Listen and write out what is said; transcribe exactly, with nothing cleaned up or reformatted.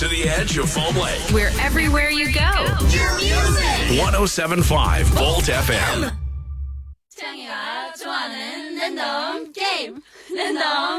to the edge of Foam Lake. We're everywhere you go. Your music. one oh seven point five Volt F M. 창이가 좋아하는 랜덤 게임. 랜덤